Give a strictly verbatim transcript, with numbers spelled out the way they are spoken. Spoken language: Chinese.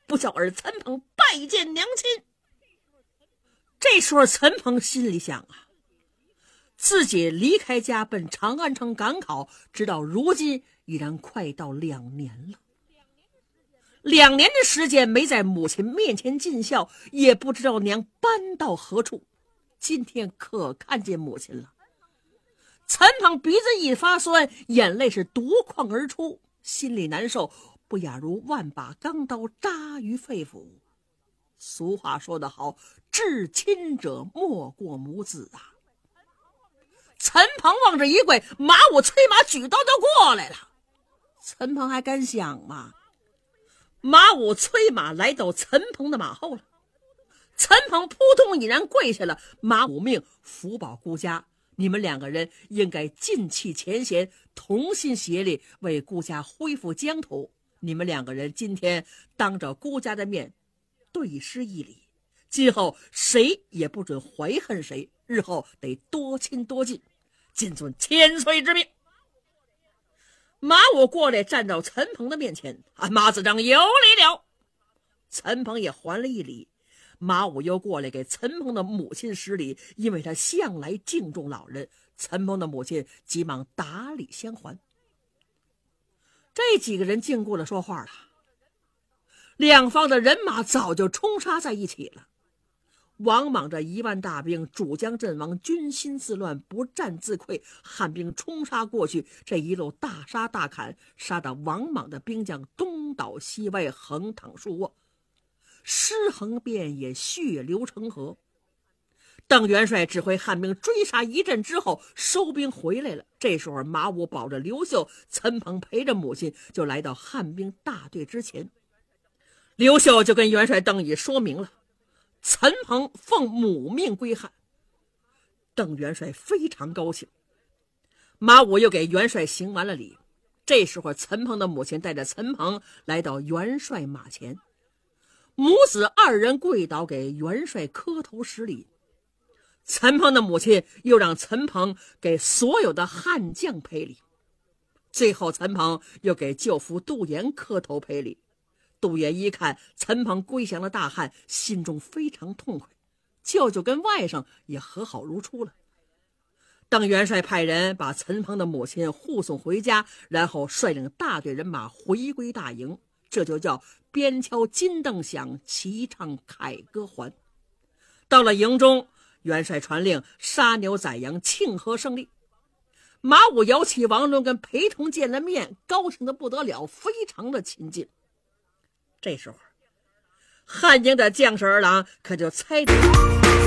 不叫儿陈鹏拜见娘亲。这时候陈鹏心里想啊，自己离开家奔长安城赶考，直到如今已然快到两年了。两年的时间没在母亲面前尽孝，也不知道娘搬到何处。今天可看见母亲了。陈鹏鼻子一发酸，眼泪是夺眶而出，心里难受，不亚如万把钢刀扎于肺腑。俗话说得好，至亲者莫过母子啊。陈鹏往这一跪，马武催马举刀就过来了。陈鹏还敢想吗？马武催马来到陈鹏的马后了。陈鹏扑通已然跪下了。马武命福保顾家，你们两个人应该尽弃前嫌，同心协力为顾家恢复疆土。你们两个人今天当着顾家的面对诗一礼，今后谁也不准怀恨谁，日后得多亲多近，谨遵千岁之命。马武过来站到陈鹏的面前，啊，马子章有礼了。陈鹏也还了一礼。马武又过来给陈鹏的母亲施礼，因为他向来敬重老人。陈鹏的母亲急忙打礼相还。这几个人经过了说话了，两方的人马早就冲杀在一起了。王莽这一万大兵，主将阵亡，军心自乱，不战自溃。汉兵冲杀过去，这一路大杀大砍，杀得王莽的兵将东倒西歪，横躺竖卧，尸横遍野，血流成河。邓元帅指挥汉兵追杀一阵之后，收兵回来了。这时候马武保着刘秀，陈鹏陪着母亲就来到汉兵大队之前。刘秀就跟元帅邓禹说明了陈鹏奉母命归汉。邓元帅非常高兴。马武又给元帅行完了礼。这时候陈鹏的母亲带着陈鹏来到元帅马前，母子二人跪倒给元帅磕头施礼。陈鹏的母亲又让陈鹏给所有的汉将赔礼。最后陈鹏又给舅父杜延磕头赔礼。杜延一看陈鹏归降了大汉，心中非常痛快，舅舅跟外甥也和好如初了。邓元帅派人把陈鹏的母亲护送回家，然后率领大队人马回归大营，这就叫边敲金镫响，齐唱凯歌还。到了营中，元帅传令杀牛宰羊，庆贺胜利。马武、姚启、王伦跟陪同见了面，高兴的不得了，非常的亲近。这时候汉营的将士儿郎可就猜